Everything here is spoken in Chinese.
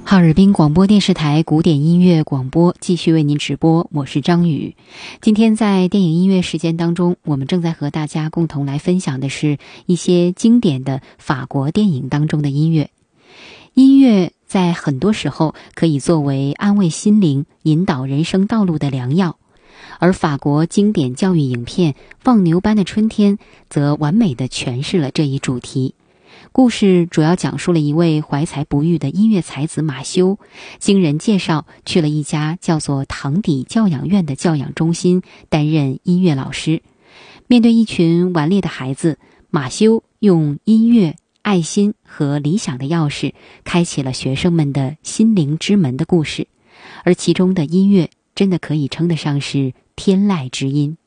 哈尔滨广播电视台古典音乐广播继续为您直播，我是张宇。今天在电影音乐时间当中，我们正在和大家共同来分享的是一些经典的法国电影当中的音乐。音乐在很多时候可以作为安慰心灵、引导人生道路的良药，而法国经典教育影片《望牛班的春天》则完美地诠释了这一主题。故事主要讲述了一位怀才不遇的音乐才子马修，经人介绍去了一家叫做堂底教养院的教养中心担任音乐老师。面对一群顽劣的孩子，马修用音乐、爱心和理想的钥匙开启了学生们的心灵之门的故事，而其中的音乐真的可以称得上是天籁之音。